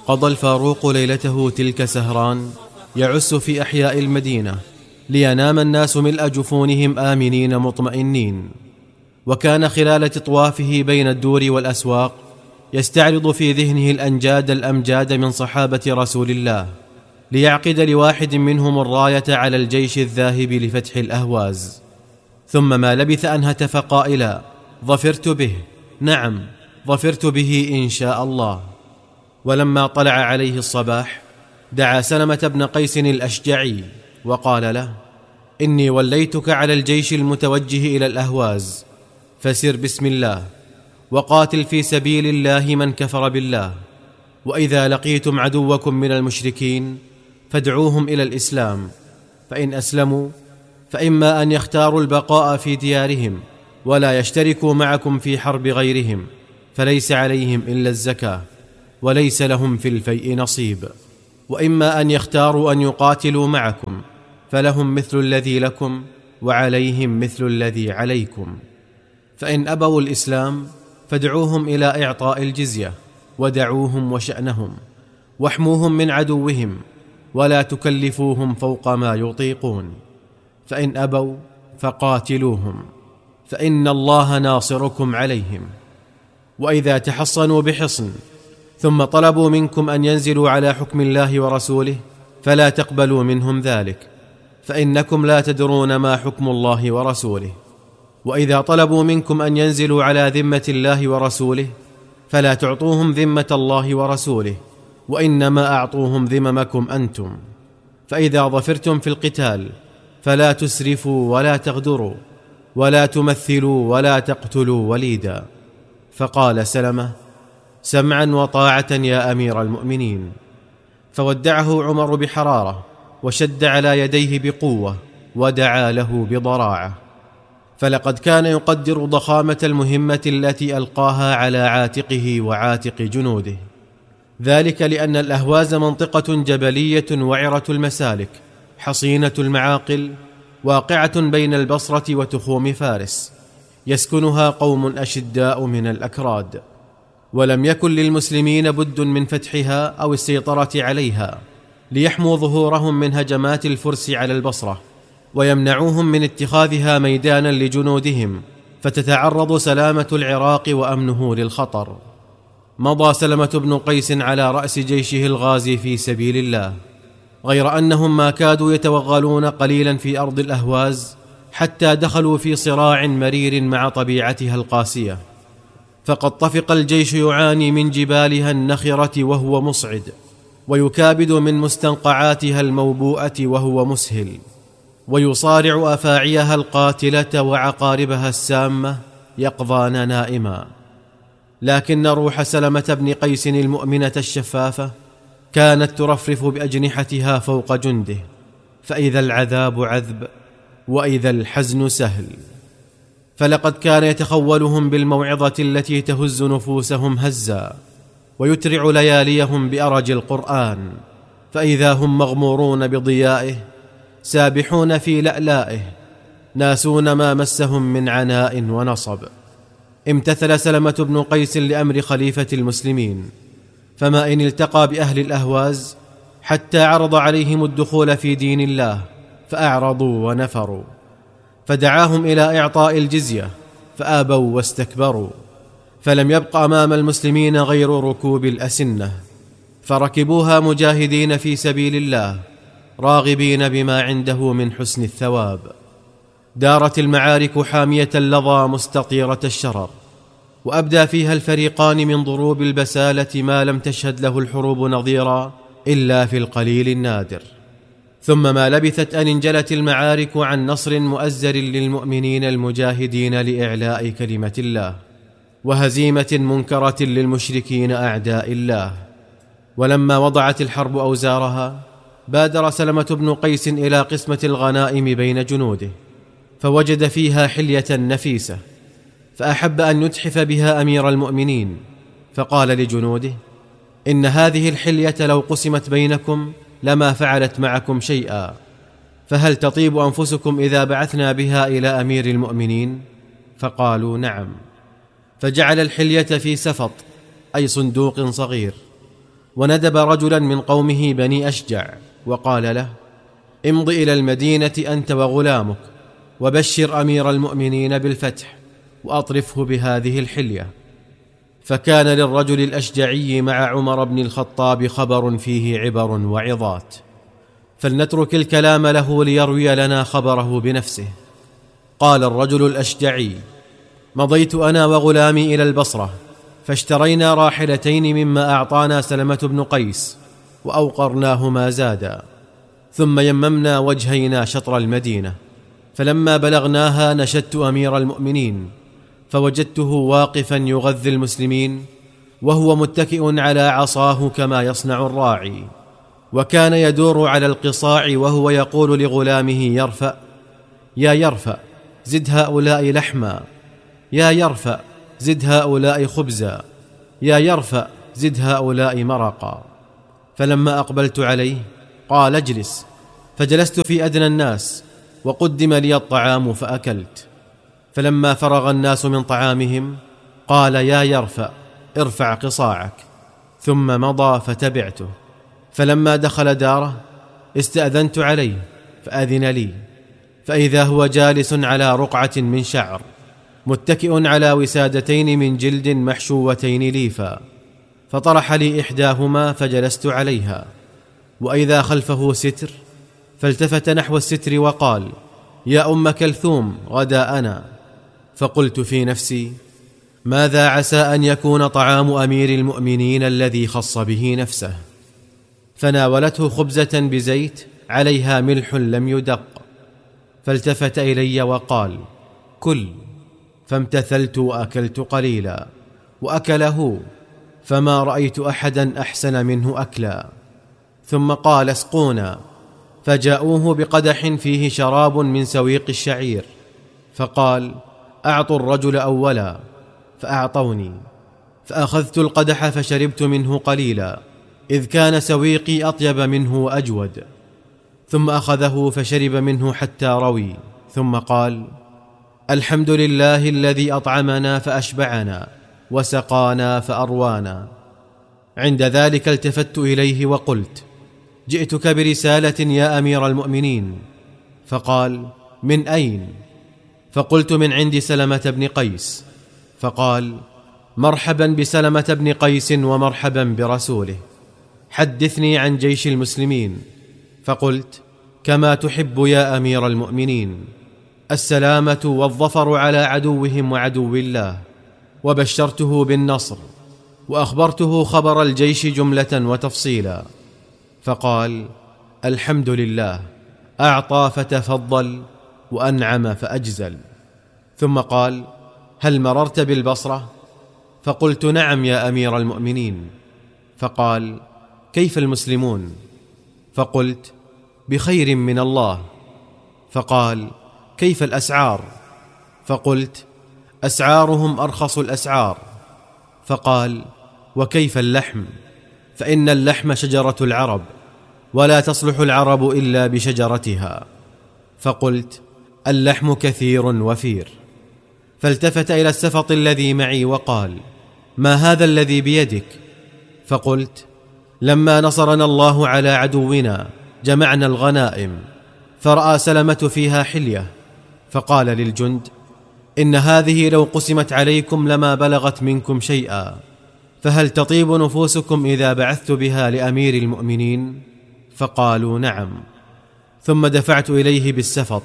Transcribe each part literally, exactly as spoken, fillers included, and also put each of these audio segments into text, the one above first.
قضى الفاروق ليلته تلك سهران يعس في أحياء المدينة لينام الناس ملء جفونهم آمنين مطمئنين. وكان خلال تطوافه بين الدور والأسواق يستعرض في ذهنه الأنجاد الأمجاد من صحابة رسول الله ليعقد لواحد منهم الراية على الجيش الذاهب لفتح الأهواز. ثم ما لبث أن هتف قائلا: ظفرت به، نعم ظفرت به إن شاء الله. ولما طلع عليه الصباح دعا سلمة بن قيس الأشجعي وقال له: إني وليتك على الجيش المتوجه إلى الأهواز، فسر بسم الله وقاتل في سبيل الله من كفر بالله، وإذا لقيتم عدوكم من المشركين فادعوهم إلى الإسلام، فإن أسلموا فإما أن يختاروا البقاء في ديارهم ولا يشتركوا معكم في حرب غيرهم، فليس عليهم إلا الزكاة وليس لهم في الفيء نصيب، وإما أن يختاروا أن يقاتلوا معكم فلهم مثل الذي لكم وعليهم مثل الذي عليكم. فإن أبوا الإسلام فادعوهم إلى إعطاء الجزية ودعوهم وشأنهم، واحموهم من عدوهم ولا تكلفوهم فوق ما يطيقون. فإن أبوا فقاتلوهم، فإن الله ناصركم عليهم. وإذا تحصنوا بحصن ثم طلبوا منكم أن ينزلوا على حكم الله ورسوله فلا تقبلوا منهم ذلك، فإنكم لا تدرون ما حكم الله ورسوله. وإذا طلبوا منكم أن ينزلوا على ذمة الله ورسوله فلا تعطوهم ذمة الله ورسوله، وإنما أعطوهم ذممكم أنتم. فإذا ظفرتم في القتال فلا تسرفوا ولا تغدروا ولا تمثلوا ولا تقتلوا وليدا. فقال سلمة: سمعا وطاعة يا أمير المؤمنين. فودعه عمر بحرارة وشد على يديه بقوة ودعا له بضراعة، فلقد كان يقدر ضخامة المهمة التي ألقاها على عاتقه وعاتق جنوده، ذلك لأن الأهواز منطقة جبلية وعرة المسالك حصينة المعاقل واقعة بين البصرة وتخوم فارس، يسكنها قوم أشداء من الأكراد، ولم يكن للمسلمين بد من فتحها أو السيطرة عليها ليحموا ظهورهم من هجمات الفرس على البصرة ويمنعوهم من اتخاذها ميدانا لجنودهم فتتعرض سلامة العراق وأمنه للخطر. مضى سلمة بن قيس على رأس جيشه الغازي في سبيل الله، غير أنهم ما كادوا يتوغلون قليلا في أرض الأهواز حتى دخلوا في صراع مرير مع طبيعتها القاسية، فقد طفق الجيش يعاني من جبالها النخرة وهو مصعد، ويكابد من مستنقعاتها الموبوءة وهو مسهل، ويصارع أفاعيها القاتلة وعقاربها السامة يقظان نائما. لكن روح سلمة بن قيس المؤمنة الشفافة كانت ترفرف بأجنحتها فوق جنده، فإذا العذاب عذب وإذا الحزن سهل. فلقد كان يتخولهم بالموعظة التي تهز نفوسهم هزا ويترع لياليهم بأرج القرآن، فإذا هم مغمورون بضيائه سابحون في لألائه ناسون ما مسهم من عناء ونصب. امتثل سلمة بن قيس لأمر خليفة المسلمين، فما إن التقى بأهل الأهواز حتى عرض عليهم الدخول في دين الله فأعرضوا ونفروا، فدعاهم إلى إعطاء الجزية فآبوا واستكبروا، فلم يبق أمام المسلمين غير ركوب الأسنة، فركبوها مجاهدين في سبيل الله راغبين بما عنده من حسن الثواب. دارت المعارك حامية اللظى مستطيرة الشرر، وأبدى فيها الفريقان من ضروب البسالة ما لم تشهد له الحروب نظيرا إلا في القليل النادر. ثم ما لبثت أن انجلت المعارك عن نصر مؤزر للمؤمنين المجاهدين لإعلاء كلمة الله، وهزيمة منكرة للمشركين أعداء الله. ولما وضعت الحرب أوزارها بادر سلمة بن قيس إلى قسمة الغنائم بين جنوده، فوجد فيها حلية نفيسة، فأحب أن يتحف بها أمير المؤمنين، فقال لجنوده: إن هذه الحلية لو قسمت بينكم لما فعلت معكم شيئا، فهل تطيب أنفسكم إذا بعثنا بها إلى أمير المؤمنين؟ فقالوا: نعم. فجعل الحلية في سفط، أي صندوق صغير، وندب رجلا من قومه بني أشجع وقال له: امض إلى المدينة أنت وغلامك، وبشر أمير المؤمنين بالفتح، وأطرفه بهذه الحلية. فكان للرجل الأشجعي مع عمر بن الخطاب خبر فيه عبر وعظات، فلنترك الكلام له ليروي لنا خبره بنفسه. قال الرجل الأشجعي: مضيت أنا وغلامي إلى البصرة، فاشترينا راحلتين مما أعطانا سلمة بن قيس، وأوقرناهما زادا، ثم يممنا وجهينا شطر المدينة. فلما بلغناها نشدت أمير المؤمنين، فوجدته واقفا يغذي المسلمين، وهو متكئ على عصاه كما يصنع الراعي، وكان يدور على القصاع وهو يقول لغلامه يرفأ: يا يرفأ زد هؤلاء لحما، يا يرفأ زد هؤلاء خبزا، يا يرفأ زد هؤلاء مرقا. فلما أقبلت عليه قال: اجلس. فجلست في أدنى الناس، وقدم لي الطعام فأكلت. فلما فرغ الناس من طعامهم قال: يا يرفأ ارفع قصاعك. ثم مضى فتبعته. فلما دخل داره استأذنت عليه فأذن لي، فإذا هو جالس على رقعة من شعر، متكئ على وسادتين من جلد محشوتين ليفا، فطرح لي إحداهما فجلست عليها، وإذا خلفه ستر، فالتفت نحو الستر وقال: يا أم كلثوم غدا أنا. فقلت في نفسي: ماذا عسى أن يكون طعام أمير المؤمنين الذي خص به نفسه؟ فناولته خبزة بزيت عليها ملح لم يدق، فالتفت إلي وقال: كل. فامتثلت وأكلت قليلا، وأكله، فما رأيت أحدا أحسن منه أكلا. ثم قال: اسقونا. فجاءوه بقدح فيه شراب من سويق الشعير، فقال: أعطوا الرجل أولا. فأعطوني، فأخذت القدح فشربت منه قليلا، إذ كان سويقي أطيب منه وأجود. ثم أخذه فشرب منه حتى روي، ثم قال: الحمد لله الذي أطعمنا فأشبعنا، وسقانا فأروانا. عند ذلك التفت إليه وقلت: جئتك برسالة يا أمير المؤمنين. فقال: من أين؟ فقلت: من عند سلمة بن قيس. فقال: مرحبا بسلمة بن قيس ومرحبا برسوله، حدثني عن جيش المسلمين. فقلت: كما تحب يا أمير المؤمنين، السلامة والظفر على عدوهم وعدو الله. وبشرته بالنصر، وأخبرته خبر الجيش جملة وتفصيلا. فقال: الحمد لله، أعطى فتفضل، وأنعم فأجزل. ثم قال: هل مررت بالبصرة؟ فقلت: نعم يا أمير المؤمنين. فقال: كيف المسلمون؟ فقلت: بخير من الله. فقال: كيف الأسعار؟ فقلت: أسعارهم أرخص الأسعار. فقال: وكيف اللحم؟ فإن اللحم شجرة العرب، ولا تصلح العرب إلا بشجرتها. فقلت: اللحم كثير وفير. فالتفت إلى السفط الذي معي وقال: ما هذا الذي بيدك؟ فقلت: لما نصرنا الله على عدونا جمعنا الغنائم، فرأى سلمة فيها حلية، فقال للجند: إن هذه لو قسمت عليكم لما بلغت منكم شيئا، فهل تطيب نفوسكم إذا بعثت بها لأمير المؤمنين؟ فقالوا: نعم. ثم دفعت إليه بالسفط،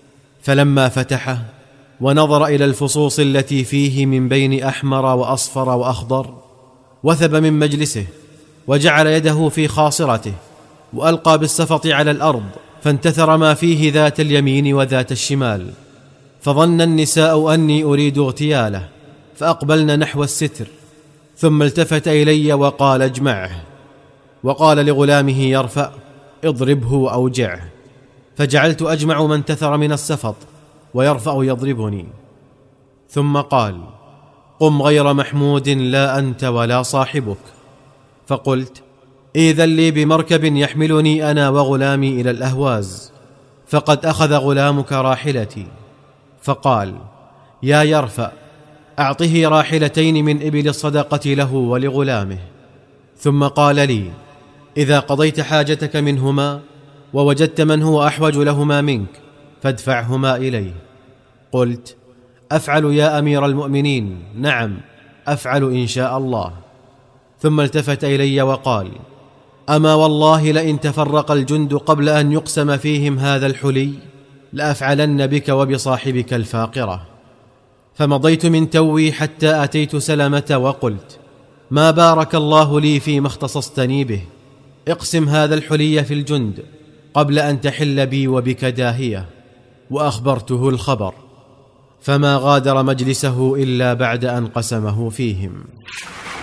فلما فتحه ونظر إلى الفصوص التي فيه من بين أحمر وأصفر وأخضر، وثب من مجلسه، وجعل يده في خاصرته، وألقى بالسفط على الأرض، فانتثر ما فيه ذات اليمين وذات الشمال. فظن النساء أني أريد اغتياله، فأقبلن نحو الستر. ثم التفت إلي وقال: اجمعه. وقال لغلامه يرفأ: اضربه وأوجعه. فجعلت أجمع ما انتثر من السفط، ويرفأ يضربني. ثم قال: قم غير محمود، لا أنت ولا صاحبك. فقلت: إذن لي بمركب يحملني أنا وغلامي إلى الأهواز، فقد أخذ غلامك راحلتي. فقال: يا يرفأ، أعطه راحلتين من إبل الصدقة له ولغلامه. ثم قال لي: إذا قضيت حاجتك منهما ووجدت من هو أحوج لهما منك فادفعهما إليه. قلت: أفعل يا أمير المؤمنين. نعم أفعل إن شاء الله. ثم التفت إلي وقال: أما والله لئن تفرق الجند قبل أن يقسم فيهم هذا الحلي لأفعلن بك وبصاحبك الفاقرة. فمضيت من توي حتى أتيت سلمة وقلت: ما بارك الله لي فيما اختصصتني به، اقسم هذا الحلي في الجند قبل أن تحل بي وبك داهية. وأخبرته الخبر، فما غادر مجلسه إلا بعد أن قسمه فيهم.